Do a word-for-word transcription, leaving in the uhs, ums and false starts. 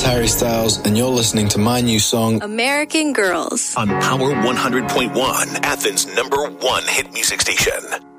is Harry Styles, and you're listening to my new song, American Girls, on Power one hundred point one, Athens' number one hit music station.